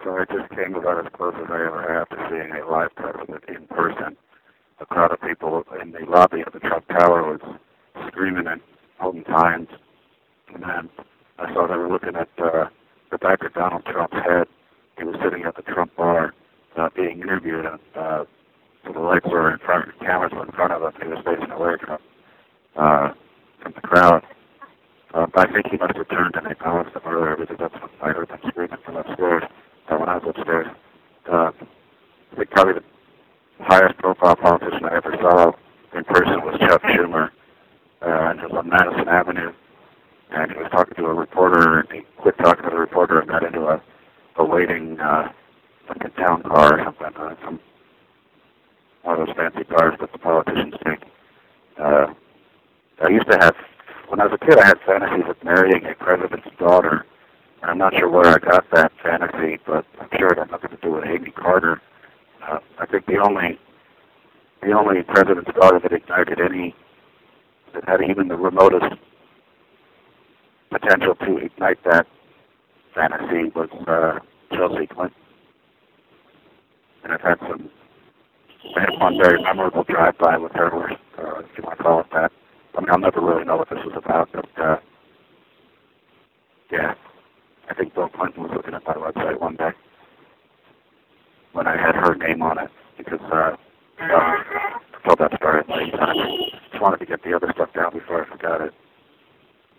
So I just came about as close as I ever have to seeing a live president in person. A crowd of people in the lobby of the Trump Tower was screaming and holding signs. And then I saw they were looking at the back of Donald Trump's head. He was sitting at the Trump bar being interviewed. So the lights were in front, the cameras were in front of him. He was facing away from the crowd. But I think he must have turned and acknowledged them earlier because that's when I heard them screaming from upstairs. When I was upstairs, I think probably the highest profile politician I ever saw in person was Chuck Schumer. And he was on Madison Avenue. And he was talking to a reporter, and he quit talking to the reporter and got into a waiting, like a town car or something, some one of those fancy cars that the politicians take. I used to have, when I was a kid, I had fantasies of marrying a president's daughter. I'm not sure where I got that fantasy, but I'm sure it had nothing to do with Amy Carter. I think the only president's daughter that ignited that had even the remotest potential to ignite that fantasy was Chelsea Clinton. And I had one very memorable drive-by with her, or if you want to call it that. I mean, I'll never really know what this was about, but yeah, I think Bill Clinton was looking at my website one day when I had her name on it, because I told that story at the same time. I just wanted to get the other stuff down before I forgot it.